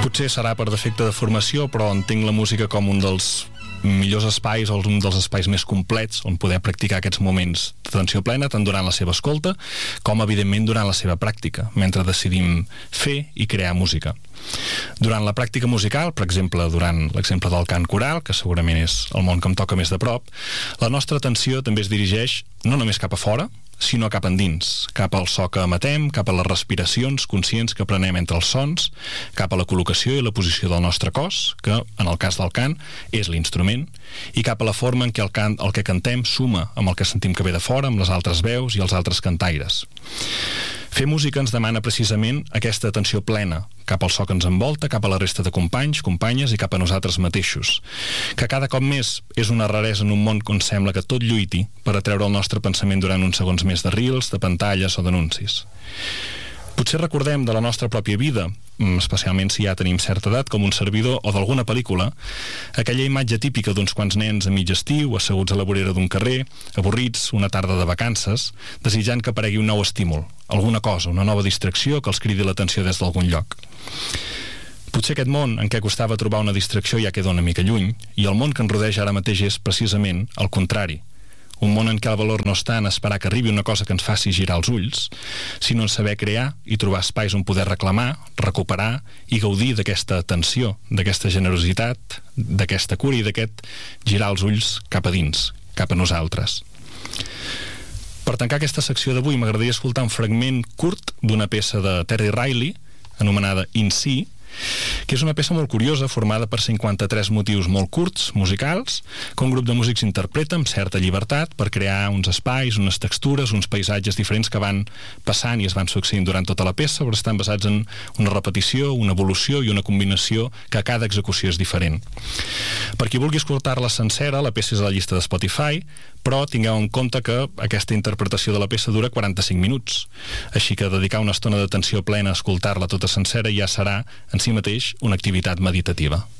Potser serà per defecte de formació, però entenc la música com un dels millors espais o un dels espais més complets on poder practicar aquests moments d'atenció plena, tant durant la seva escolta com, evidentment, durant la seva pràctica, mentre decidim fer i crear música. Durant la pràctica musical, per exemple, durant l'exemple del cant coral, que segurament és el món que em toca més de prop, la nostra atenció també es dirigeix no només cap a fora, sinó cap endins, cap al so que emetem, cap a les respiracions conscients que prenem entre els sons, cap a la col·locació i la posició del nostre cos, que, en el cas del cant, és l'instrument, i cap a la forma en què el que cantem suma amb el que sentim que ve de fora, amb les altres veus i els altres cantaires. Fer música ens demana precisament aquesta atenció plena cap al so que ens envolta, cap a la resta de companys, companyes i cap a nosaltres mateixos, que cada cop més és una raresa en un món on sembla que tot lluiti per atreure el nostre pensament durant uns segons més de reels, de pantalles o d'anuncis. Potser recordem de la nostra pròpia vida, especialment si ja tenim certa edat, com un servidor o d'alguna pel·lícula, aquella imatge típica d'uns quants nens a mig estiu, asseguts a la vorera d'un carrer, avorrits, una tarda de vacances, desitjant que aparegui un nou estímul, alguna cosa, una nova distracció que els cridi l'atenció des d'algun lloc. Potser aquest món en què costava trobar una distracció ja queda una mica lluny, i el món que ens rodeja ara mateix és precisament el contrari. Un món en què el valor no està en esperar que arribi una cosa que ens faci girar els ulls, sinó en saber crear i trobar espais on poder reclamar, recuperar i gaudir d'aquesta atenció, d'aquesta generositat, d'aquesta cura i d'aquest girar els ulls cap a dins, cap a nosaltres. Per tancar aquesta secció d'avui m'agradaria escoltar un fragment curt d'una peça de Terry Riley, anomenada In Si, que és una peça molt curiosa formada per 53 motius molt curts, musicals, que un grup de músics interpreta amb certa llibertat per crear uns espais, unes textures, uns paisatges diferents que van passant i es van succeint durant tota la peça, però estan basats en una repetició, una evolució i una combinació que a cada execució és diferent. Per qui vulgui escoltar-la sencera, la peça és a la llista de Spotify, però tingueu en compte que aquesta interpretació de la peça dura 45 minuts, així que dedicar una estona d'atenció plena a escoltar-la tota sencera ja serà en si mateix una activitat meditativa.